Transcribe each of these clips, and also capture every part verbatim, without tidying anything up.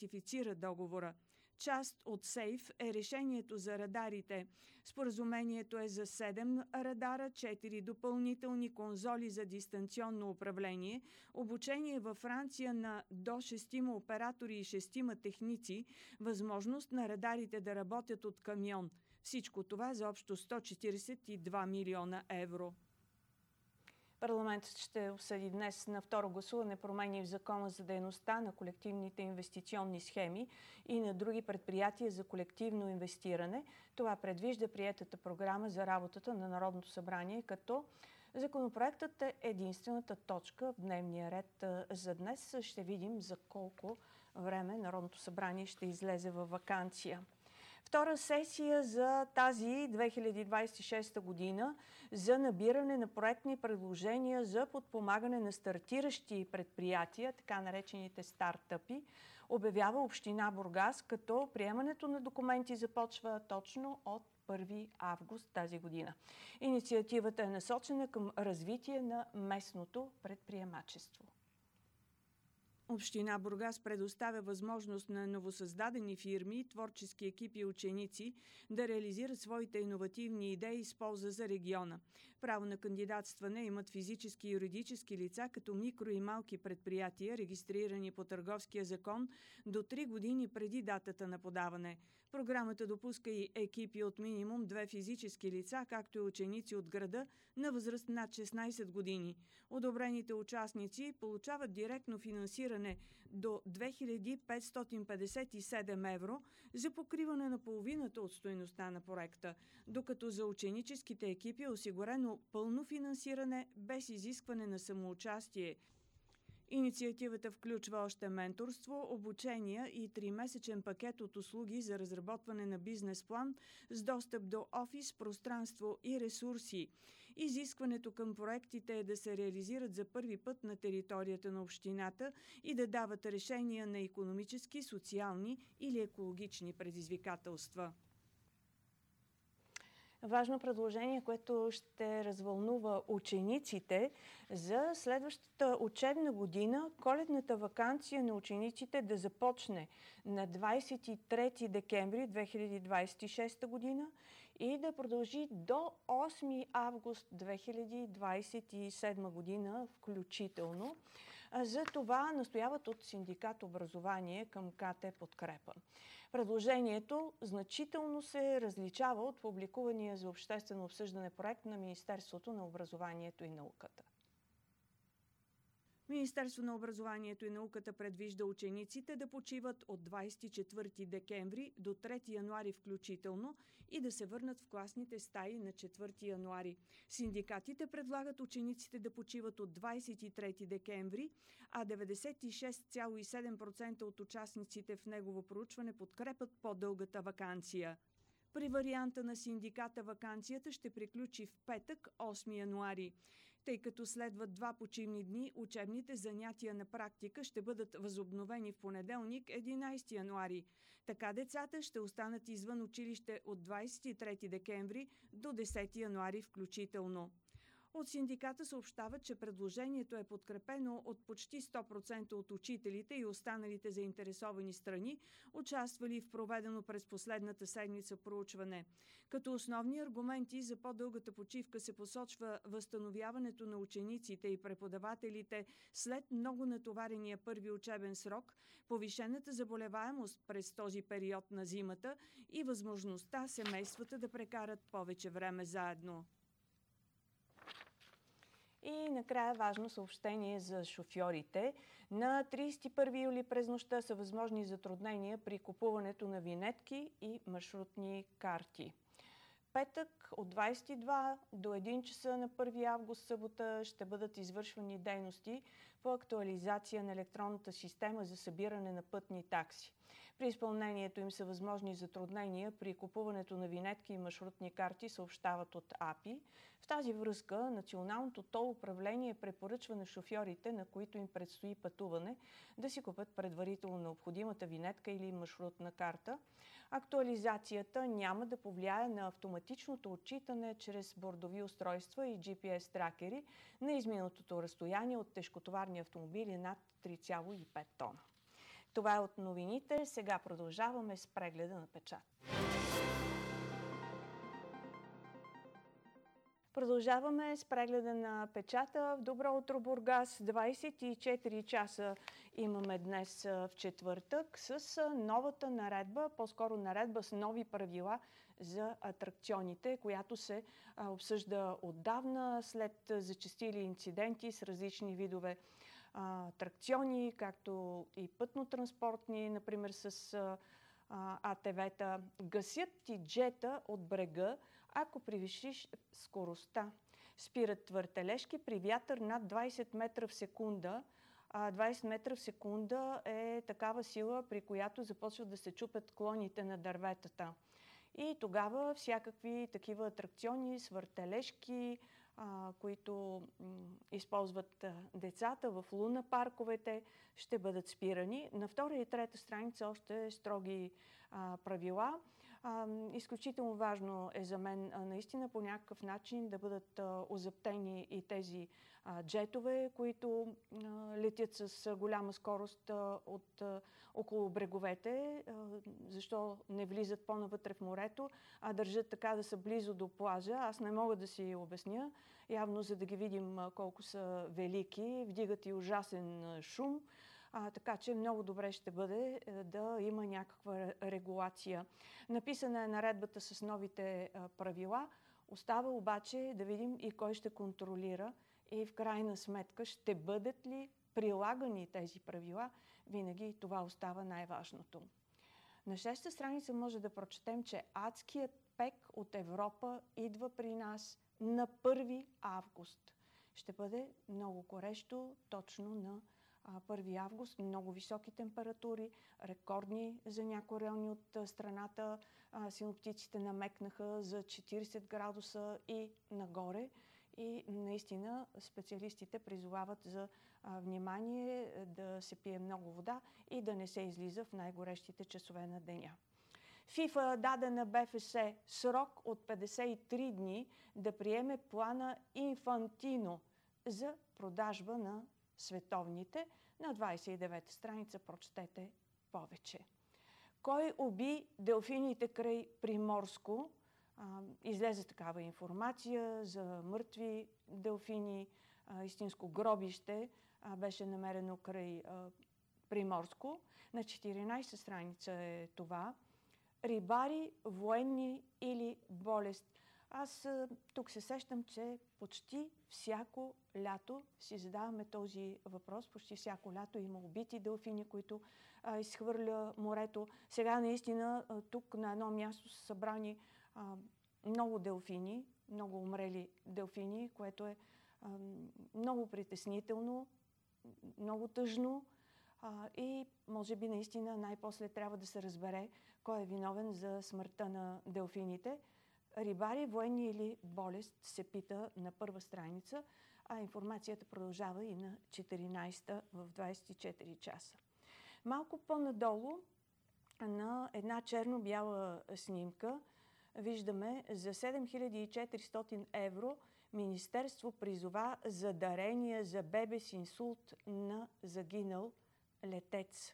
ратифицира договора. Част от СЕЙФ е решението за радарите. Споразумението е за седем радара, четири допълнителни конзоли за дистанционно управление, обучение във Франция на до шестима оператори и шестима техници, възможност на радарите да работят от камион. Всичко това за общо сто четиридесет и два милиона евро. Парламентът ще обсъди днес на второ гласуване промени в Закона за дейността на колективните инвестиционни схеми и на други предприятия за колективно инвестиране. Това предвижда приетата програма за работата на Народното събрание, като законопроектът е единствената точка в дневния ред за днес. Ще видим за колко време Народното събрание ще излезе във ваканция. Втора сесия за тази две хиляди двадесет и шеста година за набиране на проектни предложения за подпомагане на стартиращи предприятия, така наречените стартъпи, обявява община Бургас, като приемането на документи започва точно от първи август тази година. Инициативата е насочена към развитие на местното предприемачество. Община Бургас предоставя възможност на новосъздадени фирми, творчески екипи и ученици да реализират своите иновативни идеи с полза за региона. Право на кандидатстване имат физически и юридически лица, като микро и малки предприятия, регистрирани по Търговския закон до три години преди датата на подаване. Програмата допуска и екипи от минимум две физически лица, както и ученици от града на възраст над шестнадесет години. Одобрените участници получават директно финансиране до две хиляди петстотин петдесет и седем евро за покриване на половината от стойността на проекта, докато за ученическите екипи е осигурено пълно финансиране без изискване на самоучастие. Инициативата включва още менторство, обучения и тримесечен пакет от услуги за разработване на бизнес план с достъп до офис, пространство и ресурси. Изискването към проектите е да се реализират за първи път на територията на общината и да дават решения на икономически, социални или екологични предизвикателства. Важно предложение, което ще развълнува учениците за следващата учебна година. Коледната ваканция на учениците да започне на двадесет и трети декември две хиляди двадесет и шеста година и да продължи до осми август две хиляди двадесет и седма година включително. За това настояват от синдикат образование към КТ Подкрепа. Предложението значително се различава от публикувания за обществено обсъждане проект на Министерството на образованието и науката. Министерството на образованието и науката предвижда учениците да почиват от двадесет и четвърти декември до трети януари включително и да се върнат в класните стаи на четвърти януари. Синдикатите предлагат учениците да почиват от двадесет и трети декември, а деветдесет и шест цяло и седем процента от участниците в негово проучване подкрепят по-дългата ваканция. При варианта на синдиката ваканцията ще приключи в петък, осми януари. Тъй като следват два почивни дни, учебните занятия на практика ще бъдат възобновени в понеделник, единадесети януари. Така децата ще останат извън училище от двадесет и трети декември до десети януари включително. От синдиката съобщават, че предложението е подкрепено от почти сто процента от учителите и останалите заинтересовани страни, участвали в проведено през последната седмица проучване. Като основни аргументи за по-дългата почивка се посочва възстановяването на учениците и преподавателите след много натоварения първи учебен срок, повишената заболеваемост през този период на зимата и възможността семействата да прекарат повече време заедно. И накрая важно съобщение за шофьорите. На тридесет и първи юли през нощта са възможни затруднения при купуването на винетки и маршрутни карти. Петък от двадесет и два до един часа на първи август събота ще бъдат извършвани дейности по актуализация на електронната система за събиране на пътни такси. При изпълнението им са възможни затруднения при купуването на винетки и маршрутни карти, съобщават от АПИ. В тази връзка Националното тол управление препоръчва на шофьорите, на които им предстои пътуване, да си купят предварително необходимата винетка или маршрутна карта. Актуализацията няма да повлияе на автоматичното отчитане чрез бордови устройства и джи пи ес тракери на изминатото разстояние от тежкотоварни автомобили над три цяло и пет тона. Това е от новините. Сега продължаваме с прегледа на печат. Продължаваме с прегледа на печата. В Добро утро, Бургас. двадесет и четири часа имаме днес в четвъртък с новата наредба, по-скоро наредба с нови правила за атракционите, която се обсъжда отдавна след зачестили инциденти с различни видове атракциони, както и пътно-транспортни, например с А Т В-та. Гасят ти джета от брега, ако превишиш скоростта. Спират въртележки при вятър над двадесет метра в секунда. двадесет метра в секунда е такава сила, при която започват да се чупят клоните на дърветата. И тогава всякакви такива атракциони с въртележки, а, които м, използват а, децата в луна парковете, ще бъдат спирани. На втора и трета страница още строги а, правила. А, изключително важно е за мен а, наистина по някакъв начин да бъдат а, озаптени и тези а, джетове, които а, летят с а, голяма скорост а, от а, около бреговете. А, защо не влизат по-навътре в морето, а държат така да са близо до плажа. Аз не мога да си обясня. Явно, за да ги видим а, колко са велики, вдигат и ужасен а, шум. А, така че много добре ще бъде е, да има някаква регулация. Написана е наредбата с новите а, правила. Остава обаче да видим и кой ще контролира и в крайна сметка ще бъдат ли прилагани тези правила. Винаги това остава най-важното. На шеста страница може да прочетем, че адският пек от Европа идва при нас на първи август. Ще бъде много горещо точно на първи август, много високи температури, рекордни за някои райони от страната. Синоптиците намекнаха за четиридесет градуса и нагоре. И наистина специалистите призовават за внимание, да се пие много вода и да не се излиза в най-горещите часове на деня. ФИФА даде на Б Ф С срок от петдесет и три дни да приеме плана Инфантино за продажба на световните. На двадесет и девета страница прочетете повече. Кой уби делфините край Приморско? А, излезе такава информация за мъртви делфини. А, истинско гробище а, беше намерено край а, Приморско. На четиринадесета страница е това. Рибари, военни или болест. Аз тук се сещам, че почти всяко лято си задаваме този въпрос. Почти всяко лято има убити делфини, които а, изхвърля морето. Сега наистина тук на едно място са събрани а, много делфини, много умрели делфини, което е а, много притеснително, много тъжно а, и може би наистина най-после трябва да се разбере кой е виновен за смъртта на делфините. Рибари, военни или болест, се пита на първа страница, а информацията продължава и на четиринадесета в двадесет и четири часа. Малко по-надолу на една черно-бяла снимка виждаме за седем хиляди и четиристотин евро Министерство призова за дарения за бебе с инсулт на загинал летец.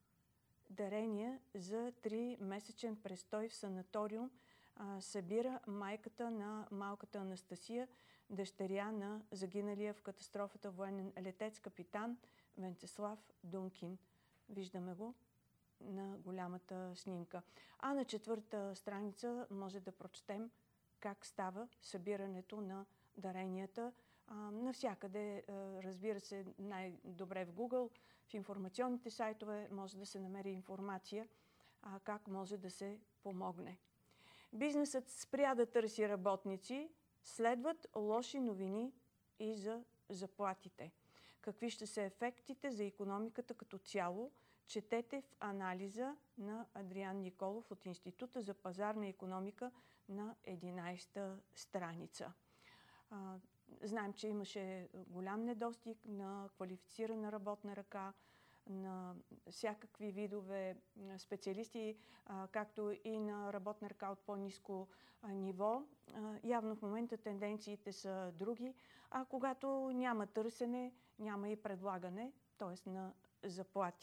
Дарения за три-месечен престой в санаториум а, събира майката на малката Анастасия, дъщеря на загиналия в катастрофата военен летец капитан Венцеслав Дункин. Виждаме го на голямата снимка. А на четвърта страница може да прочетем как става събирането на даренията. А, навсякъде, а, разбира се, най-добре в Google, в информационните сайтове може да се намери информация а, как може да се помогне. Бизнесът спря да търси работници, следват лоши новини и за заплатите. Какви ще са ефектите за икономиката като цяло? Четете в анализа на Адриан Николов от Института за пазарна икономика на единадесета страница. А, знаем, че имаше голям недостиг на квалифицирана работна ръка, на всякакви видове специалисти, а, както и на работна ръка от по-ниско ниво. А, явно в момента тенденциите са други, а когато няма търсене, няма и предлагане, т.е. на заплати.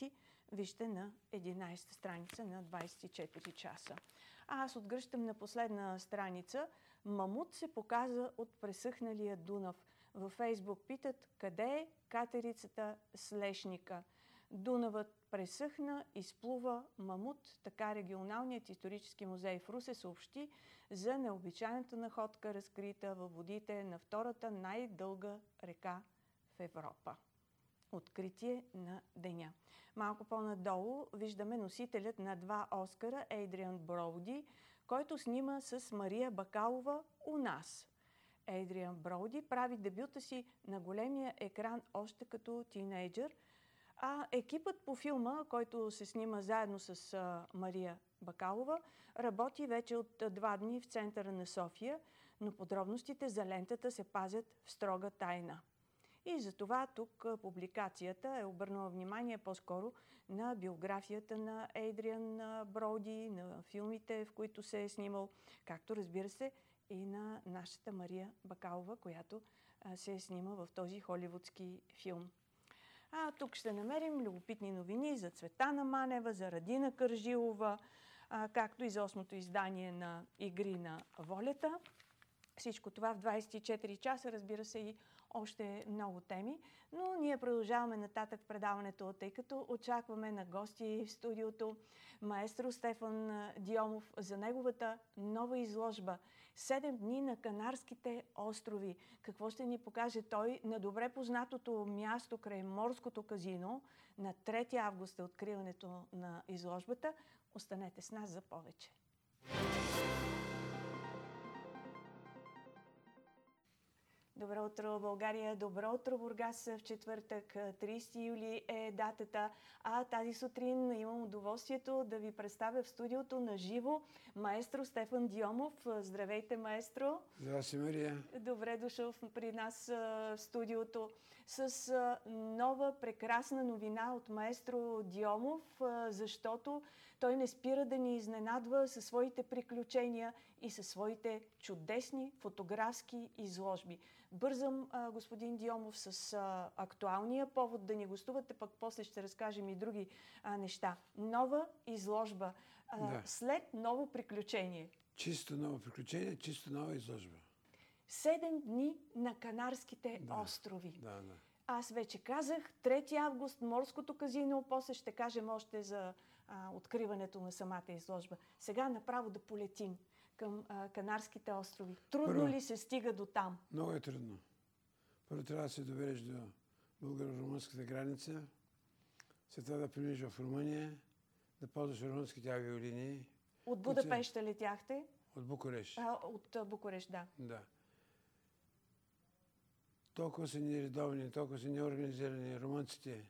вижте на единадесета страница на двадесет и четири часа. А аз отгръщам на последна страница. Мамут се показа от пресъхналия Дунав. Във Фейсбук питат къде е катерицата с лешника. Дунавът пресъхна, изплува мамут. Така регионалният исторически музей в Русе съобщи за необичайната находка, разкрита във водите на втората най-дълга река в Европа. Откритие на деня. Малко по-надолу виждаме носителят на два Оскара Ейдриан Броуди, който снима с Мария Бакалова у нас. Ейдриан Броуди прави дебюта си на големия екран още като тинейджър, а екипът по филма, който се снима заедно с а, Мария Бакалова, работи вече от два дни в центъра на София, но подробностите за лентата се пазят в строга тайна. И затова тук публикацията е обърнала внимание по-скоро на биографията на Ейдриан Броуди, на филмите, в които се е снимал, както разбира се и на нашата Мария Бакалова, която се е снима в този холивудски филм. А тук ще намерим любопитни новини за Цветана Манева, за Радина Кържилова, както и за осмото издание на Игри на волята. Всичко това в двадесет и четири часа, разбира се, и още много теми, но ние продължаваме нататък предаването, тъй като очакваме на гости в студиото маестро Стефан Диомов за неговата нова изложба «Седем дни на Канарските острови». Какво ще ни покаже той на добре познатото място край Морското казино? На трети август е откриването на изложбата. Останете с нас за повече. Добро утро, България! Добро утро, Бургас! В четвъртък, тридесети юли е датата, а тази сутрин имам удоволствието да ви представя в студиото на живо маестро Стефан Диомов. Здравейте, маестро! Здрасти, Мария! Добре дошъл при нас в студиото с нова прекрасна новина от маестро Диомов, защото той не спира да ни изненадва със своите приключения и със своите чудесни фотографски изложби. Бързам, господин Диомов, с актуалния повод да ни гостувате, пък после ще разкажем и други неща. Нова изложба, да. След ново приключение. Чисто ново приключение, чисто нова изложба. Седем дни на Канарските да. острови. Да, да. Аз вече казах, трети август, Морското казино, после ще кажем още за а, откриването на самата изложба. Сега направо да полетим към а, Канарските острови. Трудно Първо, ли се стига до там? Много е трудно. Първо трябва да се довериш до българо-румънската граница, след това да преминеш в Румъния, да ползваш румънските авиолинии. От Будапеща летяхте? От Букурещ. А, от Букурещ, да. Да. Толкова са нередовни, толкова са неорганизирани румънците.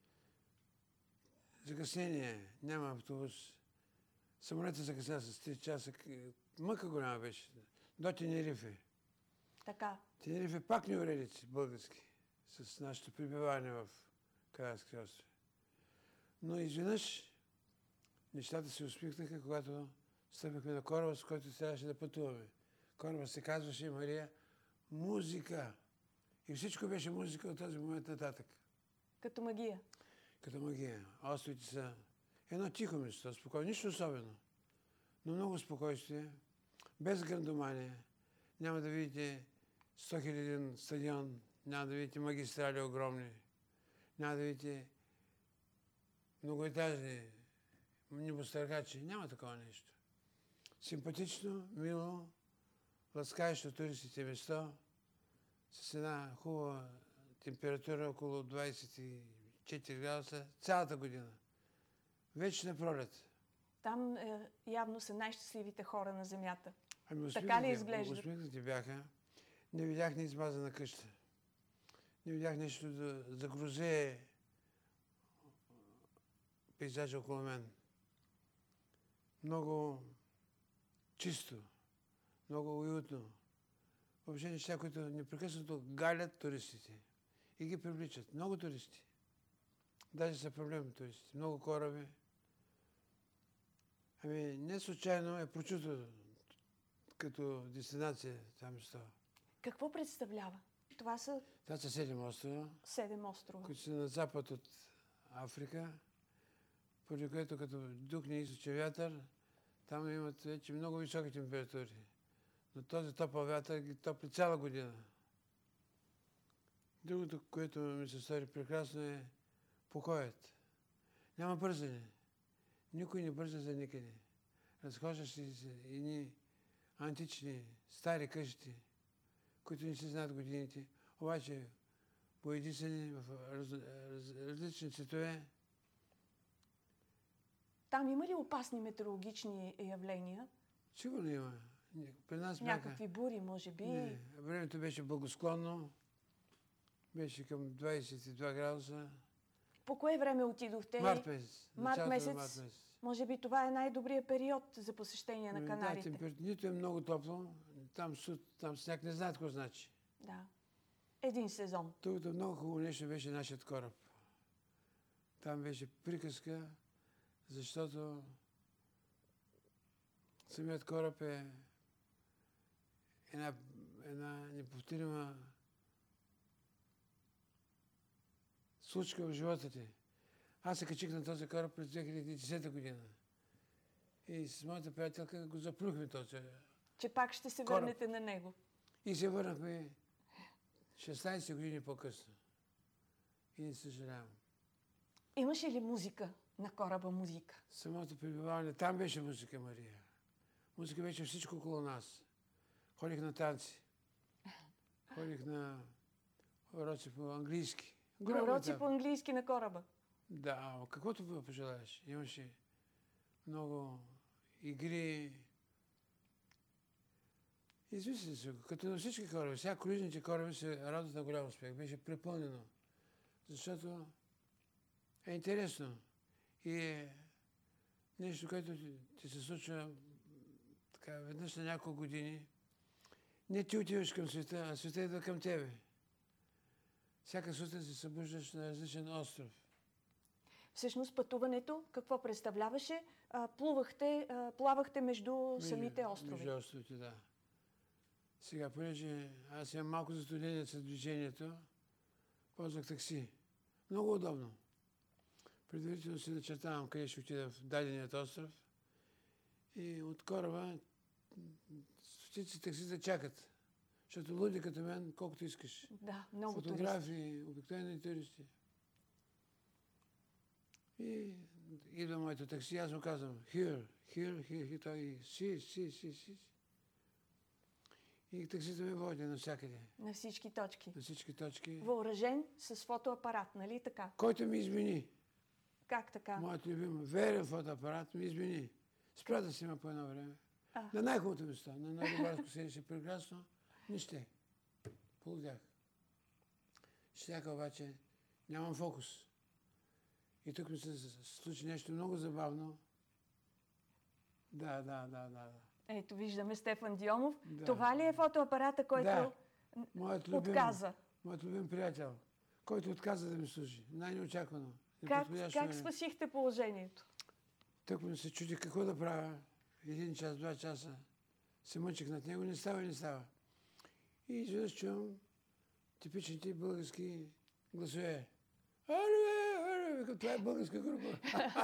Закъснение, няма автобус. Самолетът закъсня с три часа. Мъка голяма беше. До Тенерифе. Така. Тенерифе пак ни уредици български с нашето прибиване в Канарски острови. Но изведнъж нещата се усмихнаха, когато стъпихме на кораба, с който трябваше да пътуваме. Кораба се казваше, Мария, музика. И всичко беше музика от този момент нататък. Като магия. Като магия. Островите са едно тихо место, спокойно, нищо особено. Но много спокойствие, без грандомания. Няма да видите сто хиляден стадион, няма да видите магистрали огромни, няма да видите многоетажни небостъргачи. Няма такова нещо. Симпатично, мило, ласкаещо туристите место, с една хубава температура около двадесет и четири градуса цялата година. Вечна пролет. Там е, явно са най-щастливите хора на земята. Ами, така ли изглежда? Усмихнати бяха. Не видях ни измазана къща. Не видях нещо да загрозе пейзажа около мен. Много чисто, много уютно. Въобще неща, които непрекъснато галят туристите и ги привличат. Много туристи. Даже са проблемни туристи. Много кораби. Ами не случайно е прочуто като дестинация това место. Какво представлява? Това са... Това са седем острова. Седем острова. Които са на запад от Африка. поради което като духне източен вятър, там имат вече много високи температури. Но този топъл вятър ги топли цяла година. Другото, което ми се стори прекрасно, е покоят. Няма бързане. Никой не бърза за никъде. Разхождаш се едни антични, стари къщи, които не се знаят годините, обаче боядисани в раз, раз, различни цветове. Там има ли опасни метеорологични явления? Сигурно има. При нас бяха... Някакви бури, може би? Не, времето беше благосклонно. Беше към двадесет и два градуса. По кое време отидохте? Март месец. Март месец. март месец. Може би това е най-добрият период за посещение на Канарите. Да, темпер... нито е много топло. Там, суд, там сняг не знаят какво значи. Да. Един сезон. Другото много хубаво нещо беше нашият кораб. Там беше приказка, защото самият кораб е една, една неповторима случка в живота ти. Аз се качих на този кораб през две хиляди и десета година. И с моята приятелка го заплюхме този. Че пак ще се кораб. Върнете на него. И се върнахме шестнадесет години по-късно. И не съжалявам. Имаше ли музика на кораба музика? Самото пребиваване, там беше музика, Мария. Музика беше всичко около нас. Ходих на танци. Ходих на уроци по английски. Уроци по английски на кораба? Да, каквото пожелаеш. Имаше много игри. Измисли се, като на всички кораби. Сега круизните кораби се радват на голям успех. Беше препълнено. Защото е интересно. И е нещо, което ти, ти се случва така, веднъж на няколко години. Не ти отиваш към света, а света идва към тебе. Всяка сутрин се събуждаш на различен остров. Всъщност пътуването какво представляваше? А, плувахте, а, плавахте между, между самите острови. Между островите, да. Сега, понеже аз имам малко затруднение с движението, ползвах такси. Много удобно. Предварително си начертавам къде ще отида в даденият остров и от кораба стотици таксита чакат. Защото луди като мен, колкото искаш. Да, много фотографии, туристи. обикновени туристи. И идва моето такси, аз му казвам, here, here, here, here, той си, си, си, си. И таксито ме води навсякъде. На всички точки. На всички точки. Въоръжен с фотоапарат, нали така? Който ми измени. Как така? Моят любим верен фотоапарат ми измени. Спря да снима по едно време. А. На най-хубавото место. На най-добарско седище прекрасно. Нищо. Полудях. Щяка обаче нямам фокус. И тук ми се случи нещо много забавно. Да, да, да, да. Ето виждаме Стефан Дионов. Да. Това ли е фотоапарата, който Да. Моят любим, отказа? Моят любим приятел, който отказа да ми служи. Най-неочаквано. Как, как спасихте положението? Тук ми се чуди какво да правя. Един час, два часа се мъчих над него. Не става, не става. И изведнъж чувам типичните български гласове. Аре, аре, това е българска група.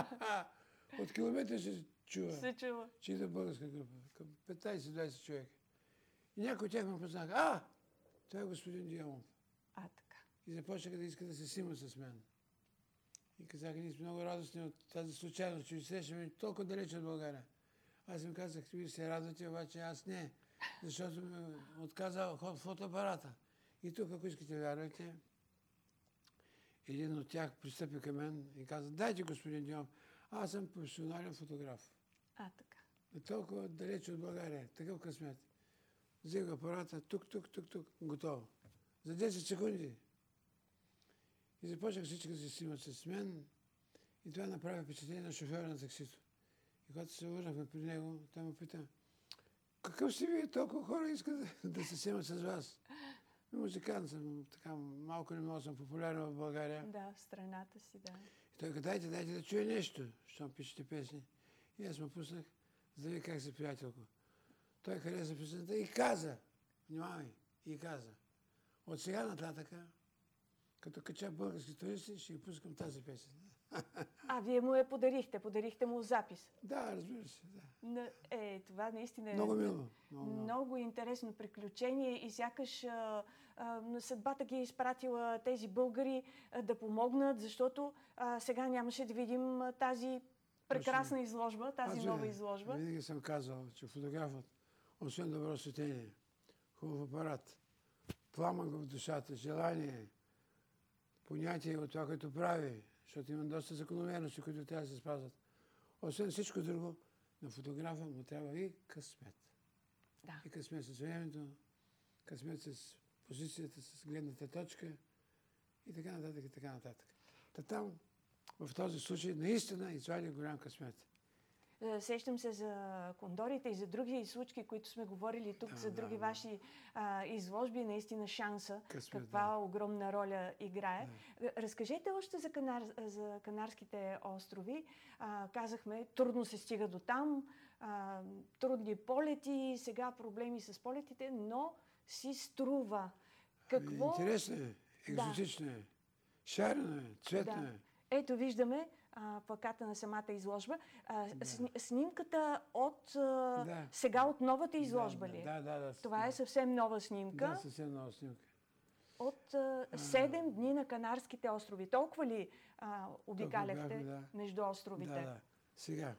От километри се чува, се чува. че идва българска група. Към петнадесет-двадесет човека. И някой от тях ме познаха. А, това е господин Дионов. А, така. И започнаха да искат да се снимат с мен. И казаха, ние сме много радостни от тази случайност, че ви срещаме толкова далеч от България. Аз им казах, вие се радвате, обаче аз не. Защото ми отказа фотоапарата. И тук, ако искате вярвайте, един от тях пристъпи към мен и каза, дайте, господин Дионов, аз съм професионален фотограф. А, така. И толкова далеч от България, такъв късмет. Взех апарата, тук, тук, тук, тук, готово. За десет секунди. И започнах всички да се снимат с мен. И това направи впечатление на шофьора на таксито. И когато се върнахме при него, той ме пита, какъв си вие, толкова хора искат да, да се снимат с вас? Музикант съм, така малко не мога съм популярен в България. Да, в страната си, да. И той каза, дайте, дайте да чуя нещо, щом пишете песни. И аз му пуснах, за да ви как се приятелко. Той хареса песента и каза, внимавай, и каза, от сега нататъка, като кача български туристи, ще ги пускам тази песен. А, вие му я подарихте, подарихте му запис. Да, разбира се, да. На- Е, това наистина е Много мило. Много, много. много интересно приключение и сякаш а, а, съдбата ги е изпратила тези българи а, да помогнат, защото а, сега нямаше да видим а, тази прекрасна Точно. изложба, тази Аз нова ви- изложба. Винаги съм казал, че фотографът, освен добро светение, хубав апарат, пламък в душата, желание, понятие от това, което прави, защото има доста закономерности, които трябва да се спазват. Освен всичко друго, на фотографа му трябва и късмет. Да. И късмет с времето, късмет с позицията, с гледната точка и така нататък, и така нататък. Та там, в този случай, наистина извади голям късмет. Е, Сещам се за кондорите и за други случки, които сме говорили тук, Да, за да, други да. ваши а, изложби. Наистина шанса, Късмет, каква да. огромна роля играе. Е, Разкажете още за, Канар... за Канарските острови. А, казахме, трудно се стига до там, а, трудни полети, сега проблеми с полетите, но си струва. Какво... Ами, интересно е, екзотично е, шарено е, цветно Да. е. Ето виждаме а, плаката на самата изложба. А, Да. сни- Снимката от а, Да. сега от новата изложба да, ли? е? Да, да, да. Това да. е съвсем нова снимка Да, съвсем нова снимка. от а, седем дни на Канарските острови. Толкова ли а, обикаляхте бяхме, да. между островите? Да, да. Сега,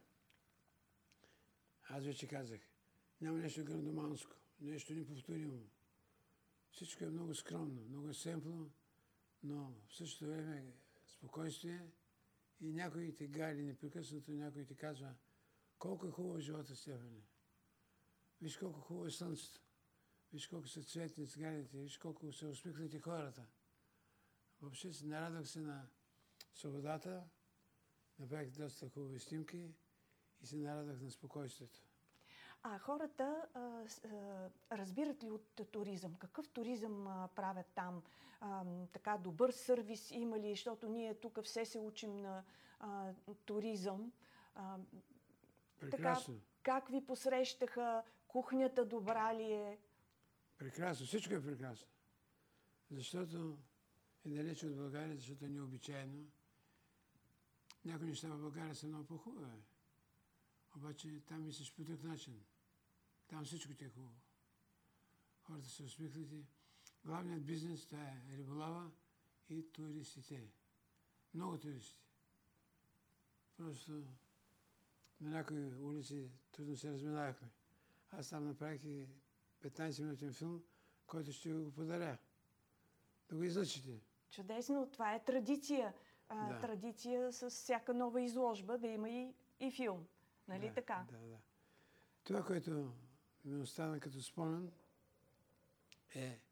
аз вече казах, няма нещо грандоманско, нещо неповторимо. Всичко е много скромно, много е семпло, но в същото време е спокойствие и някой те гали непрекъснато, някой ти казва колко е хубаво живота, Стефане. Виж колко хубаво е слънцето. Виж колко са цветни циганите, виж колко са усмихнати хората. Въобще се нарадах се на свободата, направих доста хубави снимки и се нарадах на спокойствието. А хората а, с- а, разбират ли от туризъм? Какъв туризъм а, правят там? А, м, така добър сервис има ли? Защото ние тук все се учим на а, туризъм. А, Прекрасно. как ви посрещаха? Кухнята добра ли е? Прекрасно. Всичко е прекрасно. Защото е далеч от България, защото е необичайно. Някои неща в България са много по-хубави. Обаче там мислиш по друг начин. Там всичко ти е хубаво. Хората са усмихнати. Главният бизнес това е риболова и туристите. Много туристи. Просто на някои улици трудно се разминавахме. Аз там направих и петнайсет-минутен филм, който ще го подаря. Да го излъчите. Чудесно, това е традиция. А, Да. Традиция с всяка нова изложба да има и, и филм. Нали да, така? Да, да. Това, което ми остана като спомен, е,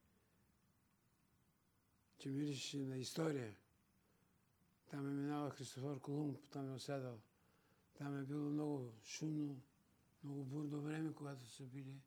че миришеше на история. Там е минава Христофор Колумб, там е осядал. Там е било много шумно, много бурно време, когато са били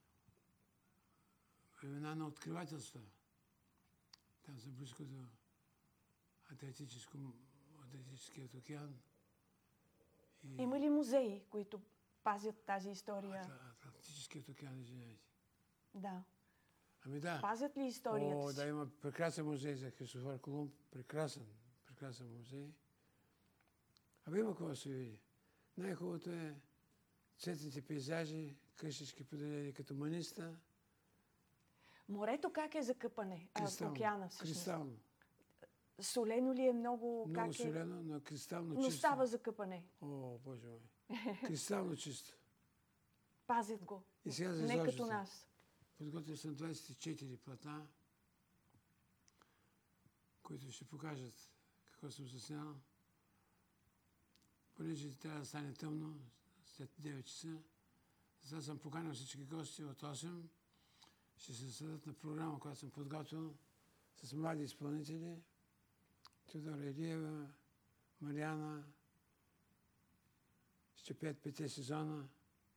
времена на откривателства. Там са близко до Атлантическо, Атлантическият океан. И... Има ли музеи, които пазят тази история? Атла- Атлантическият океан, извинявайте. Да. Ами да. Пазят ли историята О, си? да, има прекрасен музей за Христофор Колумб. Прекрасен, прекрасен музей. Абе има какво да се види. Най-хубавото е цветните пейзажи, къщички поделени като маниста. Морето как е за къпане? А, в Кристално. океана всъщност. Кристално. Солено ли е много? Много как е? солено, но кристално Но чисто. става за къпане. О, Боже мой. Кристално чисто. Пазят го. И сега за Не като изложбата. нас. Подготвил съм двайсет и четири платна, които ще покажат какво съм заснел. Понеже трябва да стане тъмно, след девет часа, затова съм поканил всички гости от осем. Ще се съдат на програма, която съм подготвил с млади изпълнители. Теодора Илиева, Мариана, ще пеят пете сезона,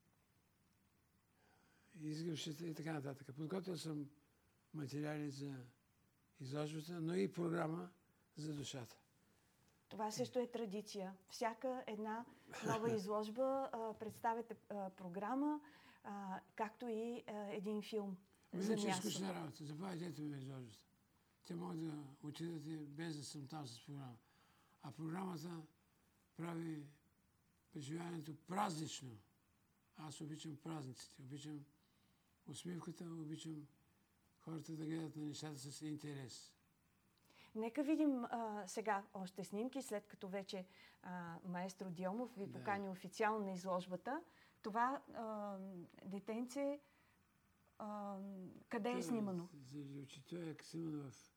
изгръвшите и така нататък. Подготвил съм материали за изложбата, но и програма за душата. Това също е традиция. Всяка една нова изложба а, представяте а, програма, а, както и а, един филм за Иначе е място. скучна работа. Заповядайте ме изложбата. Те могат да отидат и без да съм там с програма. А програмата прави преживяването празнично. Аз обичам празниците, обичам усмивката, обичам хората да гледат на нещата с интерес. Нека видим а, сега още снимки, след като вече а, маестро Дионов ви Да. покани официално на изложбата. Това а, детенце, а, къде е снимано? Заради очите е снимано в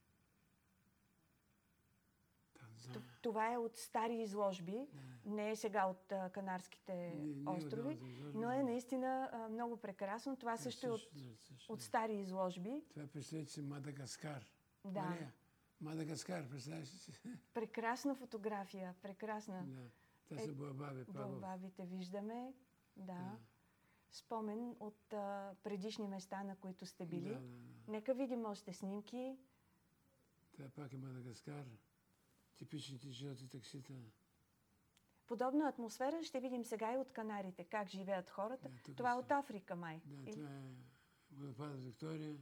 Т- Танзания. Това е от стари изложби, не е сега от а, Канарските Не, не е острови, от изложби, но е но- наистина а, много прекрасно. Това също е от, Също, да, също, от да. стари изложби. Това представете си Мадагаскар. Да. Мария, Мадагаскар, представяш ли си? Прекрасна фотография, прекрасна. Да. Това Е, са буабаби, павлов. Бълбавите виждаме, да. Да. Спомен от а, предишни места, на които сте били. Да, да, да. Нека видим още снимки. Това пак е Мадагаскар. Типичните жълти таксита. Подобна атмосфера ще видим сега и от Канарите, как живеят хората. Да, тук Това е са. от Африка, май. Да, Или- това е водопада Виктория.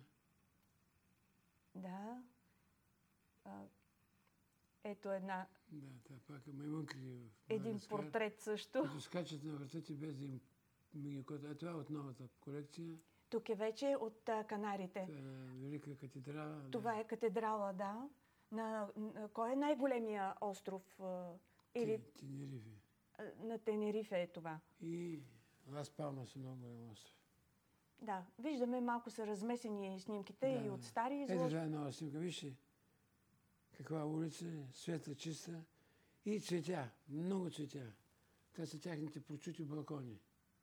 Да. А, ето една, Да, това пак е маймунки в един Мадагаскар. портрет също. Които скачат на врата ти без да им миги кот. А това е от новата колекция. Тук е вече от а, Канарите. Това е Велика катедрала. Това да. е катедрала, да. На, на кой е най-големия остров? а, Или Ти- Тенерифе. а, на Тенерифе е това? И Лас Палмас е много голям остров. Да, виждаме малко са размесени снимките Да, и от да. стари Ето изложби. това е нова снимка. Вижте каква улица е, светла, чиста и цветя. Много цветя. Това са тяхните прочути балкони.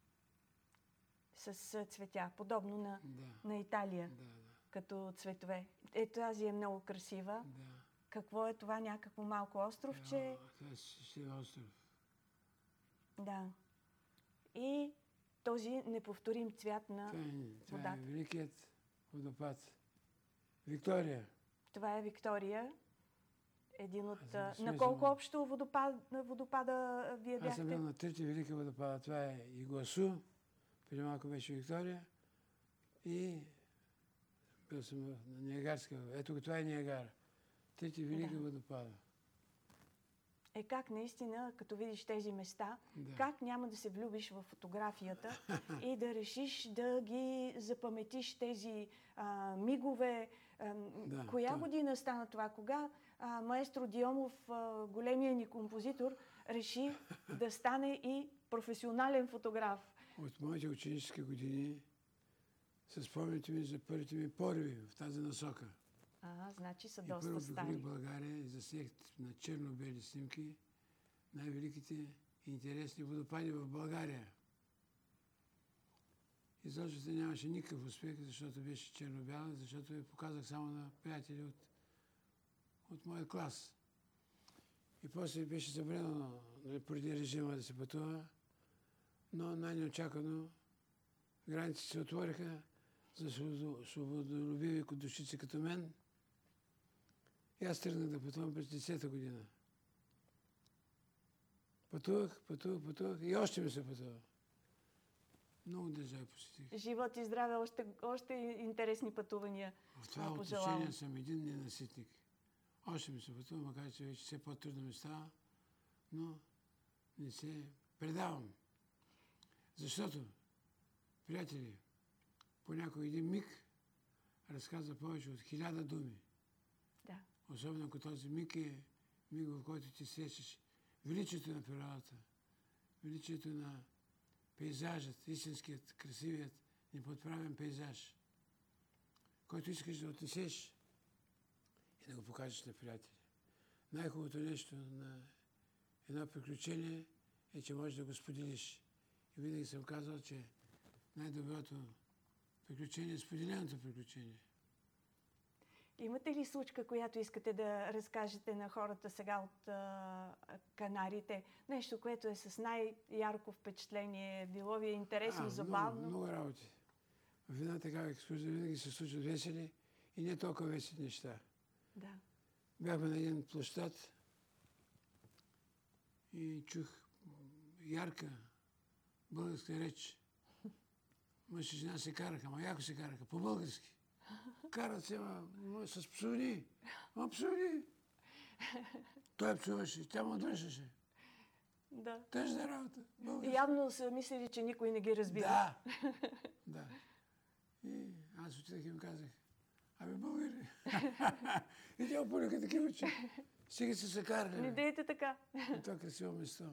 С а, цветя, подобно на, Да, на Италия, да, да, като цветове. Е, тази е много красива. да. Какво е това? Някакво малко островче? Е, Това е Шестия остров. Да. И този неповторим цвят на... Това е, това е водата. великият водопад. Виктория. Това е Виктория. Един от... Аз съм а, На смесвал. колко общо водопад, на водопада а, вие Аз съм бил бяхте? на трите велики водопада. Това е Игуасу, преди малко беше Виктория и бил съм в- на Ниагарска. Ето това е Ниагара. Трите велики Да. водопада. Е как наистина, като видиш тези места, Да. как няма да се влюбиш в фотографията и да решиш да ги запаметиш тези а, мигове. А, Да, коя то- година стана това? Кога а, маестро Дионов, а, големия ни композитор, реши да стане и професионален фотограф? От моите ученически години с спомените ми за първите ми пориви в тази насока. А, значи са И доста първо стари. покорих България и заснех на черно-бели снимки най-великите и интересни водопади в България. Изложбата нямаше никакъв успех, защото беше черно-бяла, защото я показах само на приятели от, от моя клас. И после беше забранено нали, преди режима да се пътува, но най-неочаквано границите се отвориха за свободо- свободолюбиви душици като мен. И аз тръгнах да пътувам през десета година. Пътувах, пътувах, пътувах и още ми се пътува. Много държави посетих. Живот и здраве, още, още интересни пътувания. В това а, пожелавам. отношение съм един ненаситник. Още ми се пътува, макар че вече все по-трудно ми става, но не се предавам. Защото, приятели, понякога един миг разказва повече от хиляда думи. Да. Особено ако този миг е миг, в който ти сещаш величието на природата, величието на пейзажът, истинският, красивият, неподправен пейзаж, който искаш да отнесеш и да го покажеш на приятели. Най-хубавото нещо на едно приключение е, че можеш да го споделиш. И винаги съм казал, че най-доброто приключение е споделеното приключение. Имате ли случка, която искате да разкажете на хората сега от а, Канарите? Нещо, което е с най-ярко впечатление, било ви е интересно, А, забавно? Много, много работи. В една такава екскурзия винаги се случват весели и не толкова весели неща. Да. Бяхме на един площад и чух ярка българска реч. Мъж и жена се караха, ма яко се караха, по-български. Карат се, ма, ма с псовни, ма псовни. той псуваше, тя му отвръщаше. Да. Тъжна работа. Български. Явно са мислили, че никой не ги разбира. Да. Да. И аз отидах и им казах, абе българи. И тя опълюка такива, че сега се са карали. Не дейте така. И това красиво место.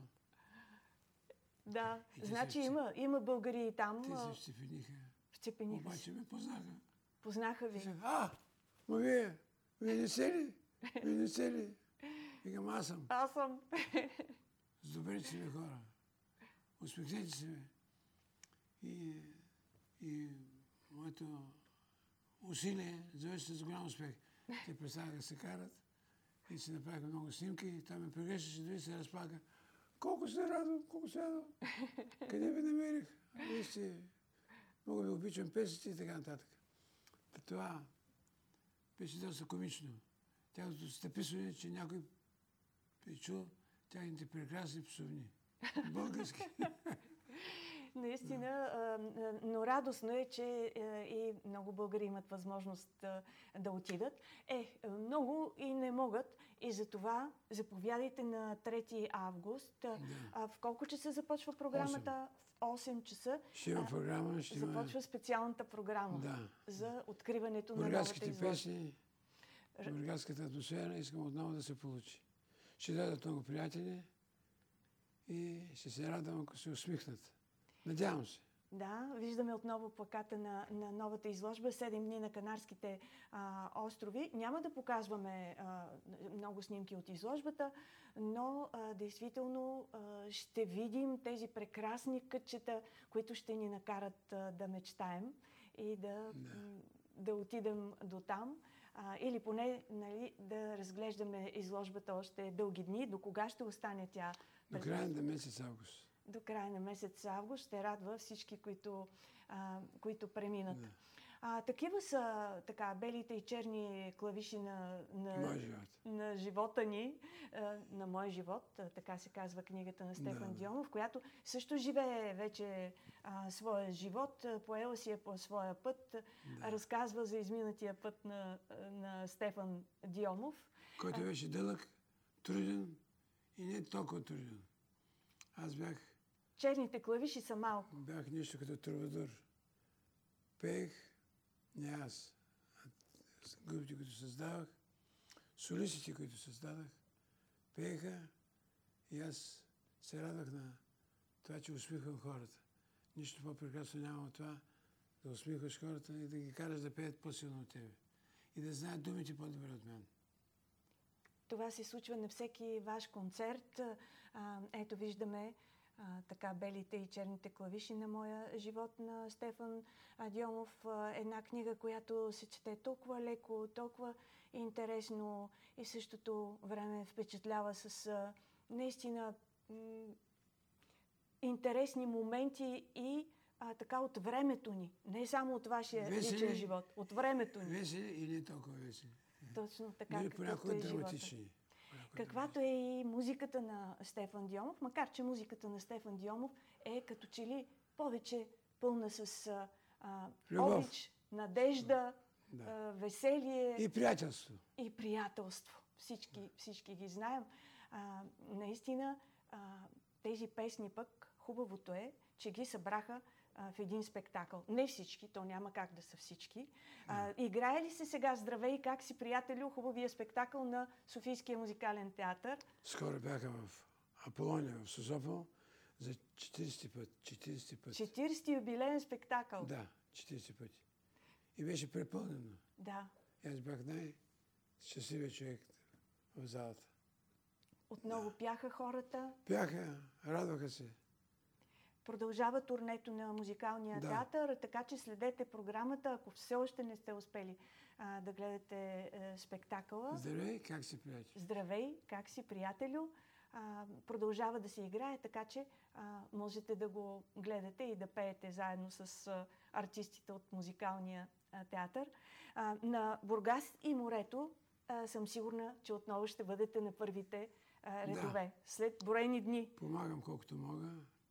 Да. И те Значи се- има, има българи и там. Те а, се вцепениха. Вцепениха Обаче се. ме познаха. Познаха И ви. казах, а, ма вие, вие не сте ли? Вие не сте ли? Викам, аз съм. Аз съм. С добрите си ме хора. Усмихнете се ме. И, и моето усилие завърши с голям успех. Те престанаха да се карат и си направиха много снимки. И той ме прегръщаше, дори се разплака. Колко се радвам, колко се радвам. Къде ви намерих? А вие сте... Много ви обичам песните и така нататък. Та това беше доста комично. Тяхното стъписване, че някой е чул тяхните прекрасни псовни. Български. Наистина, а, а, но радостно е, че а, и много българи имат възможност а, да отидат. Е, а, много и не могат. И затова заповядайте на трети август. А, а, в колко часа започва програмата? В осем часа. Ще има А, програма, ще има... Започва специалната програма Да. за откриването на новата Бургаските изложба. песни, бургаската атмосфера, искам отново да се получи. Ще дадат много приятели и ще се радвам, ако се усмихнат. Надявам се. Да, виждаме отново плаката на, на новата изложба седем дни на Канарските а, острови. Няма да показваме а, много снимки от изложбата, но а, действително а, ще видим тези прекрасни кътчета, които ще ни накарат а, да мечтаем и да, Да. м, да отидем до там. А, или поне нали, да разглеждаме изложбата още дълги дни. До кога ще остане тя? До през- края на месец август. До края на месец август ще радва всички, които, а, които преминат. Да. А, такива са така белите и черни клавиши на, на, Мой живот. на живота ни, а, на мой живот, а, така се казва книгата на Стефан Да. Дионов, която също живее вече а, своя живот, а, поела си е по своя път, а, разказва за изминатия път на, на Стефан Дионов. Който беше дълъг, труден и не толкова труден. Аз бях, Черните клавиши са малко. бях нещо като трубадур. Пеех, не аз, а с групите, които създавах, солистите, които създадах, пееха и аз се радвах на това, че усмихвам хората. Нищо по-прекрасно няма от това да усмихваш хората и да ги караш да пеят по-силно от тебе. И да знаят думите по-добре от мен. Това се случва на всеки ваш концерт. А, ето виждаме а, така белите и черните клавиши на моя живот на Стефан Дионов. А, една книга, която се чете толкова леко, толкова интересно и в същото време впечатлява с а, наистина м- интересни моменти и а, така от времето ни. Не само от вашия Весели. личен живот, от времето ни. Весели и не толкова весели. Точно така, Дори какъвто понякога е живота. драматични. Понякога Каквато е и музиката на Стефан Дионов, макар че музиката на Стефан Дионов е като че ли повече пълна с а, а, Любов. обич, надежда, Да. а, веселие И приятелство. и приятелство. Всички, всички ги знаем. А, наистина, а, тези песни пък, хубавото е, че ги събраха а, в един спектакъл. Не всички, то няма как да са всички. А, играе ли се сега Здравей, как си, приятелю, хубавия спектакъл на Софийския музикален театър? Скоро бяха в Аполония, в Созопол, за четиридесети път. четиридесети път. четиридесети юбилеен спектакъл. Да, четиридесет пъти. И беше препълнено. Да. И аз бях най-щастливият човек в залата. Отново пяха хората. Бяха, радваха се. Продължава турнето на музикалния Да. театър, така че следете програмата, ако все още не сте успели а, да гледате а, спектакъла. Здравей, как си, приятел? Здравей, как си, приятелю? А, продължава да се играе, така че а, можете да го гледате и да пеете заедно с а, артистите от музикалния а, театър. А, на Бургас и морето а, съм сигурна, че отново ще бъдете на първите а, редове. След броени дни. Помагам колкото мога.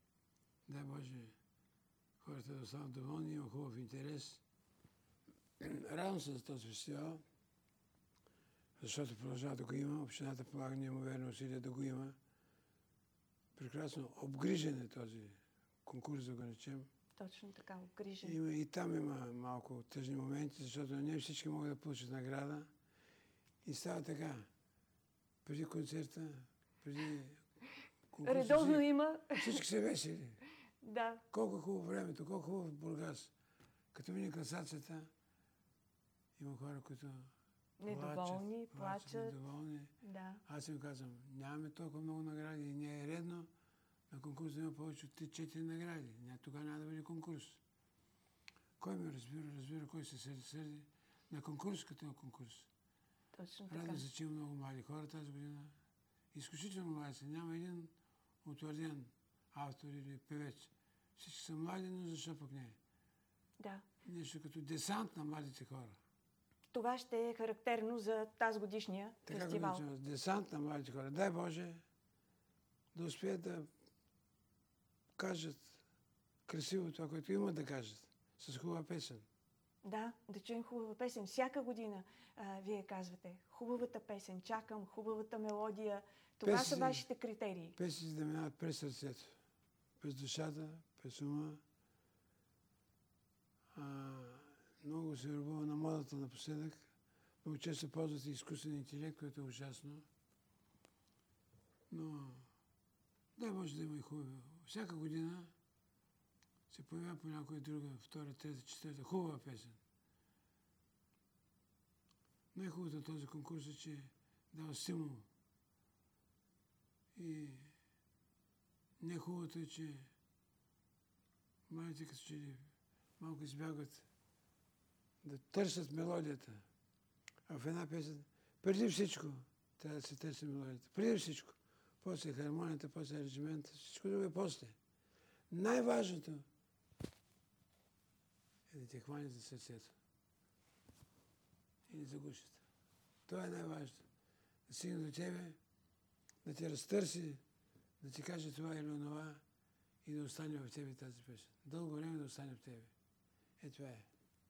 Дай Боже, хората да останат доволни, има хубав интерес. Радвам се за този фестивал. защото продължава да го има. Общината полага неимоверни усилия да го има. Прекрасно обгрижен е този конкурс, да го речем. Точно така, обгрижен. Има, и там има малко тъжни моменти, защото не всички могат да получат награда. И става така. Преди концерта, преди конкурса, Редовно всички, има. всички се весели. Да. Колко хубаво времето, колко хубаво в Бургас. Като мине класацията, има хора, които Недоволни, плачат, плачат. недоволни. Да. Аз им казвам, нямаме толкова много награди и не е редно на конкурс да има повече от три-четири награди. Ня, тогава няма да бъде конкурс. Кой ме разбира, разбира, кой се сърди, сърди. На конкурс като на конкурс. Точно така. Радвам се, че има много млади хора тази година. Изключително млади са. Няма един утвърден автор или певец. Всички са млади, но защо пък не? Да. Нещо като десант на младите хора. Това ще е характерно за тази годишния Така фестивал. го наричам, десант на младите хора. Дай Боже да успеят да кажат красиво това, което имат да кажат. С хубава песен. Да, да чуем хубава песен. Всяка година а, вие казвате хубавата песен, чакам хубавата мелодия. Това Песни- са вашите критерии. Песни да минават през сърцето, през душата, през ума. А, много се ръбува на модата напоследък. Много често ползват и изкуствен интелект, което е ужасно. Но дай може да има и хубаво. Всяка година се появява по някоя друга, втора, трета, четвърта, хубава песен. Най-хубавото от този конкурс е, че дава стимул. И не-хубавото е, че младите като че ли малко избягват да търсят мелодията. А в една песен, преди всичко, трябва да се търси мелодията. Преди всичко. После е хармонията, после е режимента, всичко друго е после. Най-важното е да те хване за сърцето. И за гушата. Това е най-важното. Да стигне до тебе, да те разтърси, да ти каже това или онова и да остане в тебе тази песен. Дълго време да остане в тебе. Е, това е.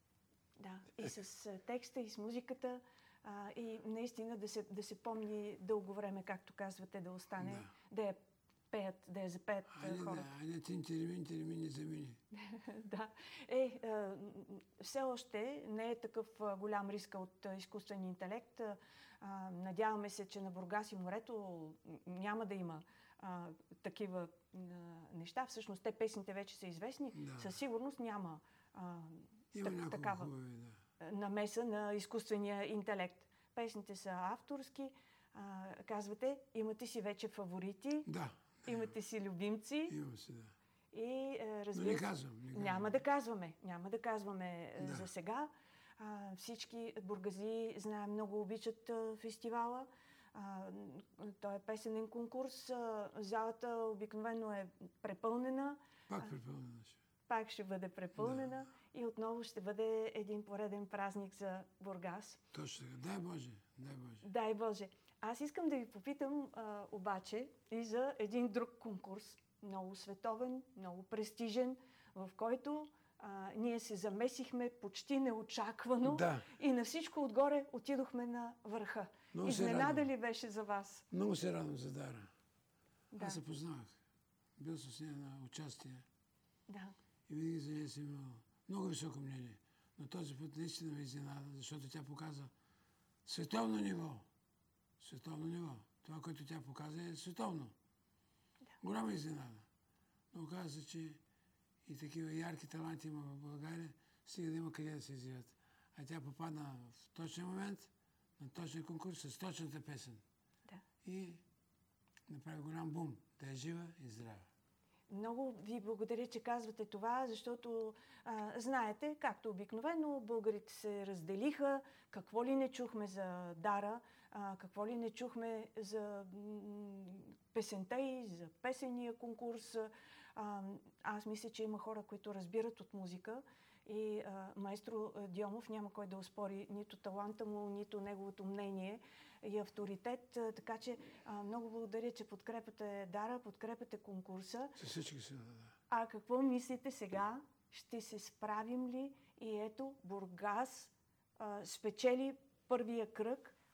Да, и с а, текста, и с музиката, а, и наистина да се, да се помни дълго време, както казвате, да остане, Да. да я пеят, да я запеят а, Айде, хората. да, айде, тин, теремин, теремин, не замини. Да. Е, а, все още не е такъв а, голям риск от а, изкуствен интелект. А, надяваме се, че на Бургас и морето няма да има а, такива а, неща. Всъщност, те песните вече са известни. Да. Със сигурност няма а, Има так- няколко такава хубави, да. намеса на изкуствения интелект. Песните са авторски. А, казвате, имате си вече фаворити, Да. имате си любимци. Имам си, да. И е, Но разбира не се, казвам. Не казвам. няма да казваме. Няма да казваме е, Да. за сега. А, всички бургази, знаем, много обичат а, фестивала. А, той е песенен конкурс. А, залата обикновено е препълнена. Пак препълнена ще. Пак ще бъде препълнена. И отново ще бъде един пореден празник за Бургас. Точно така. Дай Боже. Дай Боже. Дай Боже. Аз искам да ви попитам а, обаче и за един друг конкурс, много световен, много престижен, в който а, ние се замесихме почти неочаквано Да. и на всичко отгоре отидохме на върха. Много се Изненада радвам. ли беше за вас? Много се радвам за Дара. Да. Аз се познавах. Бил с нея на участие. Да. И винаги за нея съм имал много високо мнение. Но този път наистина ме изненада, защото тя показа световно ниво. Световно ниво. Това, което тя показа, е световно. Да. Голяма изненада. Но оказа се, че и такива ярки таланти има в България, стига да има къде да се изявят. А тя попадна в точния момент, на точния конкурс, с точната песен. Да. И направи голям бум. Да е жива и здрава. Много ви благодаря, че казвате това, защото а, знаете, както обикновено, българите се разделиха. Какво ли не чухме за Дара, а, какво ли не чухме за м, песента и за песения конкурс. А, аз мисля, че има хора, които разбират от музика и а, маестро Дионов няма кой да оспори нито таланта му, нито неговото мнение и авторитет. А, така че а, много благодаря, че подкрепяте Дара, подкрепяте конкурса. С всички си, да, да. А какво мислите сега? Ще се справим ли? И ето, Бургас а, спечели първия кръг.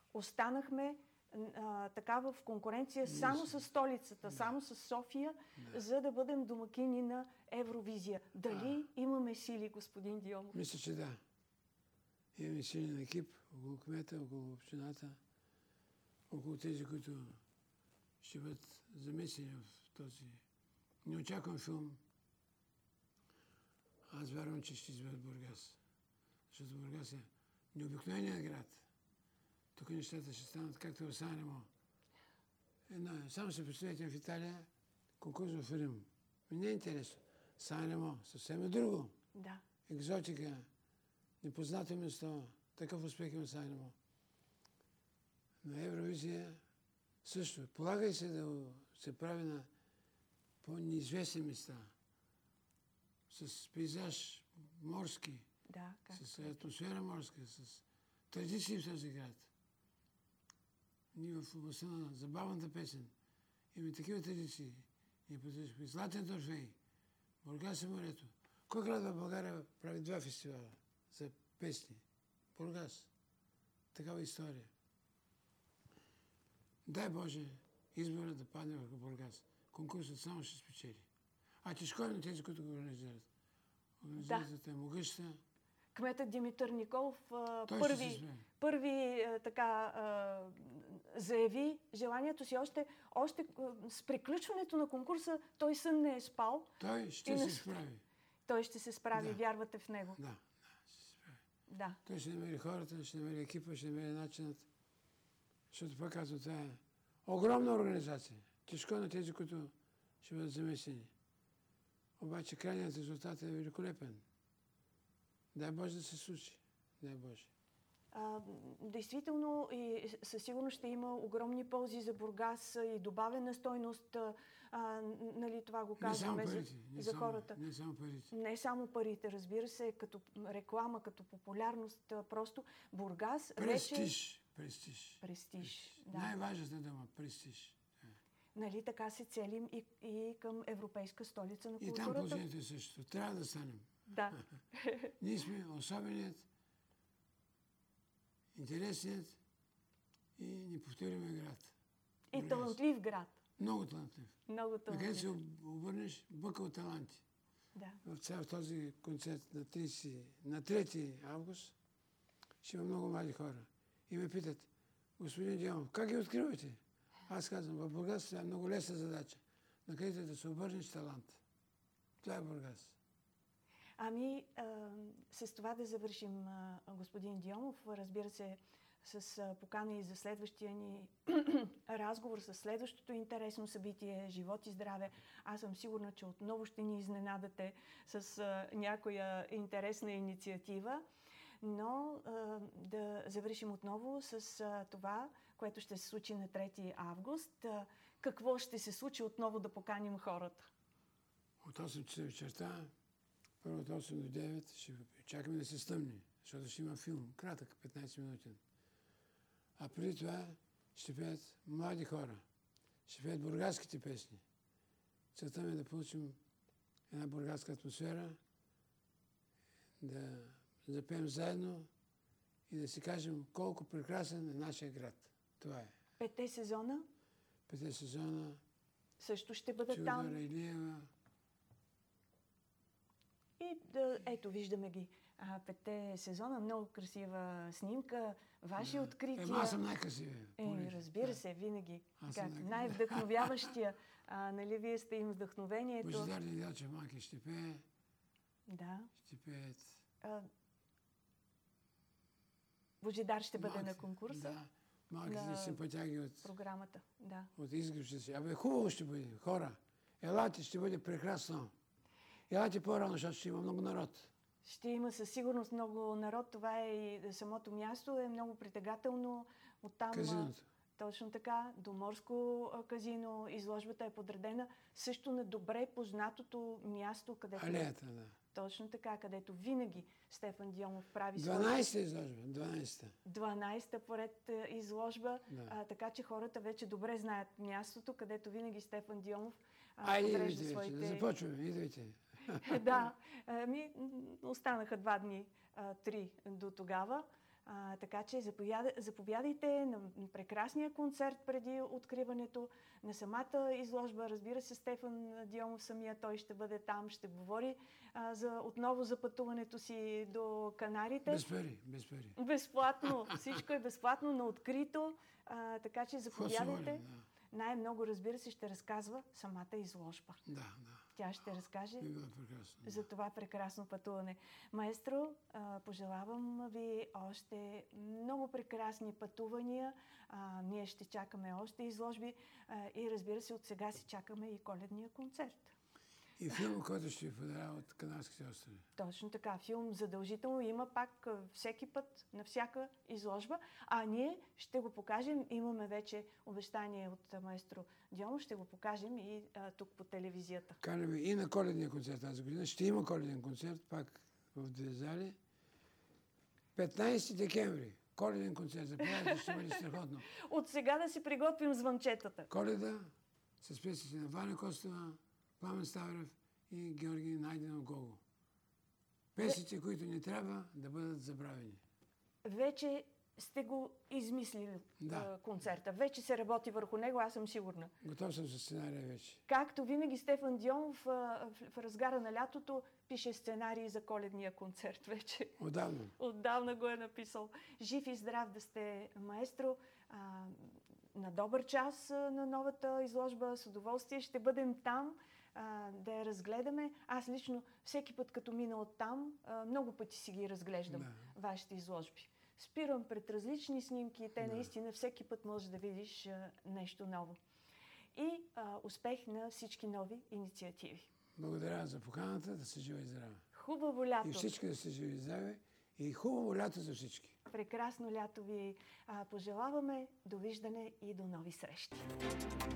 останахме а, така в конкуренция Мисля. само с столицата, Да. само с София, Да. за да бъдем домакини на Евровизия. Дали А. имаме сили, господин Дионов? Мисля, че да. Имаме силен екип около кмета, около общината, около тези, които ще бъдат замесени в този неочакван филм. Аз вярвам, че ще изберат Бургас. Защото Бургас е необикновеният град. Тук нещата ще станат както в Санремо. Едно, само се представете в Италия конкурс в Рим. Ми не е интересно. Санремо съвсем е друго. Да. Екзотика, непознато место. Такъв успех има Санремо. На Евровизия също. Полагай се да се прави на по-неизвестни места. С пейзаж морски, Да, как? с атмосфера морска, с традиции в този град. Ние в областта на забавната песен имаме такива традиции. Ние потърсихме Златен торфей, Бургас и морето. Кой град в България прави два фестивала за песни? Бургас. Такава история. Дай Боже, избора да падне върху Бургас. Конкурсът само ще спечели. А тежко на тези, които го организират. Организацията е могъща. Кметът Димитър Николов а, Той ще се първи, справи. първи а, така а, заяви желанието си още, още а, с приключването на конкурса. Той сън не е спал. Той ще И се не- справи. Той ще се справи. Да. Вярвате в него? Да, да, ще се справи. Да. Той ще намери хората, ще намери екипа, ще намери начинът. Защото пак казвам, това е огромна организация. Тежко на тези, които ще бъдат замесени. Обаче крайният резултат е великолепен. Дай Боже да се случи. Дай Боже. А, действително и със сигурност ще има огромни ползи за Бургас и добавена стойност. А, нали, това го Не само казваме за, парите. Не за само, хората. Не само парите. Не само парите, разбира се, като реклама, като популярност, а, просто Бургас вече... Престиж. Престиж. Престиж, да. Най-важната дума. Престиж. Нали, така се целим и, и към Европейска столица на И там културата. положението е също. Трябва да станем. Да. Ние сме особеният, интересният и неповторимия град. И Бургас. талантлив град. Много талантлив. Много На къде талантлив. се обърнеш, бъка от таланти. Да. В цял този концерт на, тридесети, на трети август ще има много млади хора. И ме питат, господин Дионов, как ги откривате? Аз казвам, в Бургас това е много лесна задача. На където да се обърнеш талант. Това е Бургас. Ами, а, с това да завършим, а, господин Дионов. Разбира се, с а, покана и за следващия ни разговор, с следващото интересно събитие, живот и здраве. Аз съм сигурна, че отново ще ни изненадате с а, някоя интересна инициатива. Но а, да завършим отново с а, това, което ще се случи на трети август. А, какво ще се случи отново да поканим хората? От осем часа вечерта, първо от осем до девет, ще чакаме да се стъмни, защото ще има филм, кратък, петнайсет минутен. А преди това ще пеят млади хора, ще пеят бургаските песни. Целта ми е да получим една бургаска атмосфера, да запеем заедно и да си кажем колко прекрасен е нашия град. Това е. Петте сезона Петте сезона, също ще бъдат Чудора там. Илиева. И да, ето, виждаме ги. А, петте сезона, много красива снимка, ваши Да. открития. Ема, аз съм най-красивия. Е, понеже. разбира Да. се, винаги. Аз съм Как, най- най-вдъхновяващия. А, нали, вие сте им вдъхновението. Божидар Недялчев Маки ще пее, Да. ще пеят. А, Божидар ще бъде малки- на конкурса, Да, малките на симпатяги от, програмата. Да. от изгревче си. Абе, хубаво ще бъде, хора. Елате, ще бъде прекрасно. Елате по-рано, защото ще има много народ. Ще има със сигурност много народ. Това е и самото място, е много притегателно. Оттам, а, Казиното. точно така, до морско а, казино. Изложбата е подредена също на добре познатото място, където... Алеята, да. Точно така, където винаги Стефан Дионов прави своята дванайсета изложба, дванайсета. дванайсета поред а, изложба. Да. А, така че хората вече добре знаят мястото, където винаги Стефан Дионов а, Айде, подрежда идвайте вече, своите... да започваме, идвайте. Да, ами, м, останаха два дни, а, три до тогава. А, така че заповяда, заповядайте на прекрасния концерт преди откриването, на самата изложба. Разбира се, Стефан Дионов самия, той ще бъде там, ще говори а, за, отново за пътуването си до Канарите. Без пари, без пари. Безплатно. Всичко е безплатно, на открито. А, така че заповядайте. Да. Най-много, разбира се, ще разказва самата изложба. Да, да. Тя ще разкаже Би било прекрасно. за това прекрасно пътуване. Маестро, а, пожелавам ви още много прекрасни пътувания. А, ние ще чакаме още изложби а, и разбира се, от сега си чакаме и коледния концерт. И филм, който ще ви подаря от Канарските острови. Точно така. Филм задължително има пак а, всеки път, на всяка изложба. А ние ще го покажем. Имаме вече обещание от маестро Дионов. Ще го покажем и а, тук по телевизията. Канаме и на коледния концерт тази година. Ще има коледен концерт, пак в две зали. петнайсети декември. Коледен концерт. Заповядайте, ще бъде страхотно. От сега да си приготвим звънчетата. Коледа с песните на Ваня Костова, Пламен Ставрев и Георги Найденов Гого. Песните, които не трябва да бъдат забравени. Вече сте го измислили Да. а, концерта. Вече се работи върху него, аз съм сигурна. Готов съм с сценария вече. Както винаги Стефан Дионов а, в, в разгара на лятото пише сценарии за коледния концерт вече. Отдавна. Отдавна го е написал. Жив и здрав да сте, маестро. А, на добър час а, на новата изложба. С удоволствие ще бъдем там а, да я разгледаме. Аз лично всеки път, като мина оттам, а, много пъти си ги разглеждам, Да. вашите изложби. Спирам пред различни снимки и те Да. наистина всеки път можеш да видиш а, нещо ново. И а, успех на всички нови инициативи. Благодаря за поканата, да се живе и здраве. Хубаво лято! И всички да се живе и здраве. И хубаво лято за всички. Прекрасно лято ви а, пожелаваме. Довиждане и до нови срещи!